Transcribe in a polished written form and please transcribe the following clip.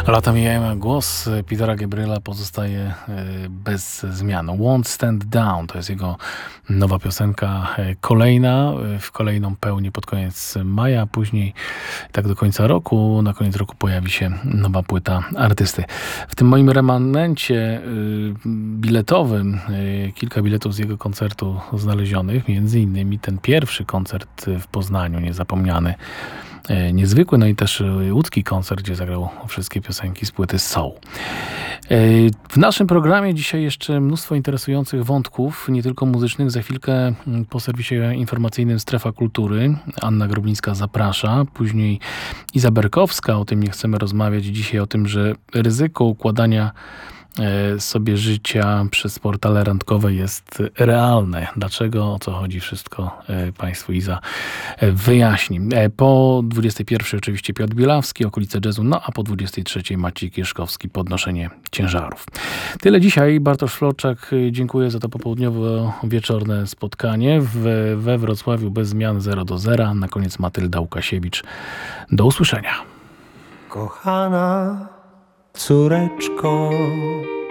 Lata mijają, a głos Petera Gabriela pozostaje bez zmian. Won't Stand Down to jest jego nowa piosenka, kolejna, w kolejną pełnię pod koniec maja, a później tak do końca roku. Na koniec roku pojawi się nowa płyta artysty. W tym moim remanencie biletowym kilka biletów z jego koncertu znalezionych, między innymi ten pierwszy koncert w Poznaniu, niezapomniany. Niezwykły, no i też łódzki koncert, gdzie zagrał wszystkie piosenki z płyty Soul. W naszym programie dzisiaj jeszcze mnóstwo interesujących wątków, nie tylko muzycznych. Za chwilkę po serwisie informacyjnym Strefa Kultury Anna Groblińska zaprasza, później Iza Berkowska, o tym nie chcemy rozmawiać dzisiaj, o tym, że ryzyko układania sobie życia przez portale randkowe jest realne. Dlaczego, o co chodzi, wszystko Państwu Iza wyjaśni. Po 21 oczywiście Piotr Bielawski, okolice jazzu, no a po 23 Maciej Kieszkowski, podnoszenie ciężarów. Tyle dzisiaj. Bartosz Florczak, dziękuję za to popołudniowo-wieczorne spotkanie we Wrocławiu bez zmian 0-0. Na koniec Matylda Łukasiewicz. Do usłyszenia. Kochana córeczko,